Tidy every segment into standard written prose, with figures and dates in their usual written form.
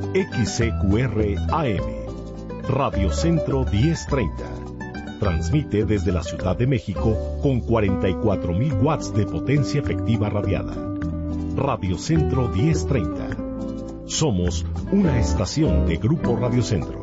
XCQR AM, Radio Centro 1030. Transmite desde la Ciudad de México con 44.000 watts de potencia efectiva radiada. Radio Centro 1030. Somos una estación de Grupo Radio Centro.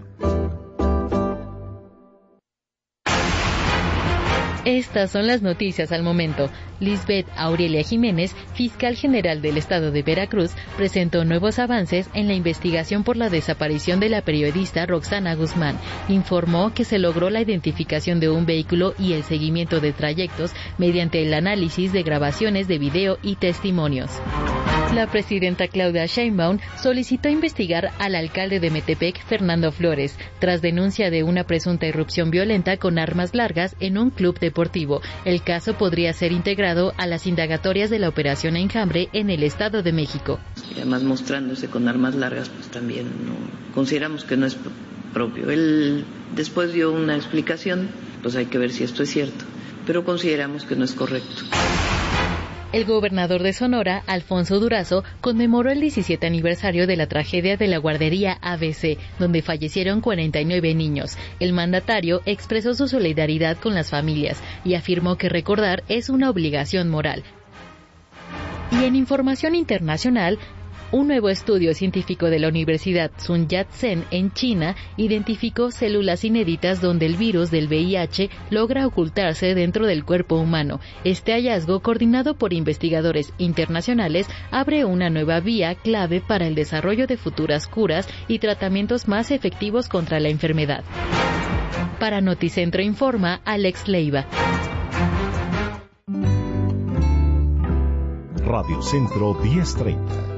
Estas son las noticias al momento. Lisbeth Aurelia Jiménez, fiscal general del estado de Veracruz, presentó nuevos avances en la investigación por la desaparición de la periodista Roxana Guzmán. Informó que se logró la identificación de un vehículo y el seguimiento de trayectos mediante el análisis de grabaciones de video y testimonios. La presidenta Claudia Sheinbaum solicitó investigar al alcalde de Metepec, Fernando Flores, tras denuncia de una presunta irrupción violenta con armas largas en un club deportivo. El caso podría ser integrado a las indagatorias de la Operación Enjambre en el Estado de México. Y además mostrándose con armas largas, pues también no consideramos que no es propio. Él después dio una explicación, pues hay que ver si esto es cierto, pero consideramos que no es correcto. El gobernador de Sonora, Alfonso Durazo, conmemoró el 17 aniversario de la tragedia de la guardería ABC, donde fallecieron 49 niños. El mandatario expresó su solidaridad con las familias y afirmó que recordar es una obligación moral. Y en información internacional, un nuevo estudio científico de la Universidad Sun Yat-sen en China identificó células inéditas donde el virus del VIH logra ocultarse dentro del cuerpo humano. Este hallazgo, coordinado por investigadores internacionales, abre una nueva vía clave para el desarrollo de futuras curas y tratamientos más efectivos contra la enfermedad. Para Noticentro informa Alex Leiva. Radio Centro 1030.